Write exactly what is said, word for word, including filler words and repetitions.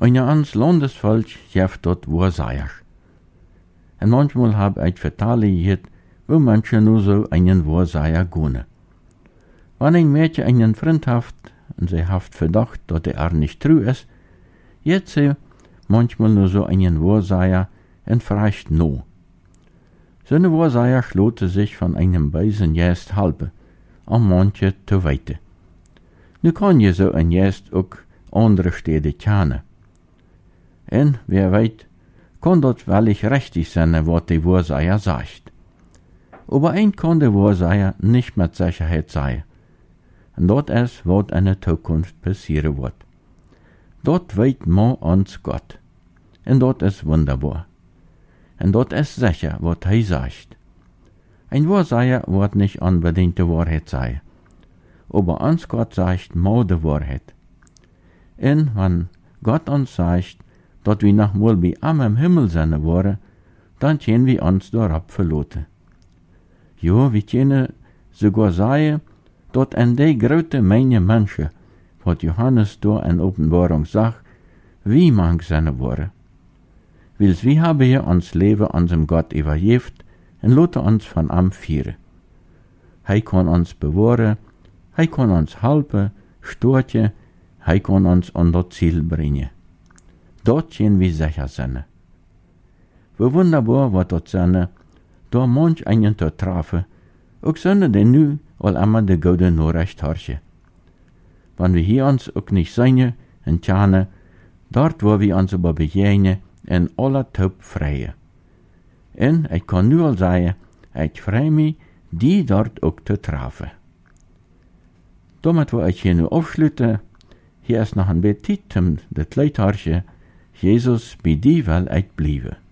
En ans Landesvolk geeft dort Waarseiers. En manchmal hab ich vertalen gehört, wo manche nur so einen Waarseier gehen. Wenn ein Mädchen einen Freund haft und sie haft Verdacht, dass er nicht treu ist, jetzt sie manchmal nur so einen Waarseier und fragt no. So eine Waarseier schlote sich von einem Beisen Jäst halbe, an manche zu weite. Nu kann je so ein Jäst auch andere Städte kennen. En, wer weet, kann dort wellig richtig sein, was die Waarseier sagt. Aber ein kann der Waarseier nicht mit Sicherheit sagen. Und dort ist, was in der Zukunft passieren wird. Dort weet man uns Gott. Und dort ist wunderbar. Und dort ist sicher, was er sagt. Ein Waarseier wird nicht unbedingt die Wahrheit sagen. Aber uns Gott sagt mal die Wahrheit. Und wenn Gott uns sagt, dass wir noch mal bei ihm im Himmel sein wollen, dann können wir uns darauf verlassen. Ja, wir können sogar sagen, dass in die große Menge Menschen, was Johannes da in Offenbarung sagt, wie man sein wollen. Weil wir haben hier uns Leben unserem Gott übergeben und lassen uns von ihm führen. Er kann uns bewahren, er kann uns helfen, stärken, er kann uns an das Ziel bringen. Dort können wir sicher sein. Wie wunderbar wird dort sein, da manch einen zu treffen, auch sind die nu all immer de gute Nachricht herrschen. Wenn wir hier uns auch nicht sehen und kennen, dort wo wir uns aber begegnen, in aller Top freien. Und ich kann nu al sagen, ich freue mich, die dort auch zu treffen. Damit will ich hier nu aufschließen. Hier ist noch ein bisschen Zeit, um das Leid herrschen. Jesus, bei dir will ich bleiben.